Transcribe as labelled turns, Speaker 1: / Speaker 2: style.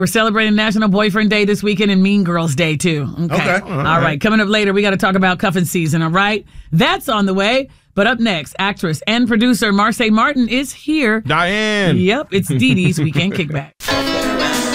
Speaker 1: We're celebrating National Boyfriend Day this weekend and Mean Girls Day, too. Okay. All right. Coming up later, we got to talk about cuffing season, all right? That's on the way. But up next, actress and producer Marsai Martin is here.
Speaker 2: Diane.
Speaker 1: Yep, it's Dee Dee's Weekend Kickback.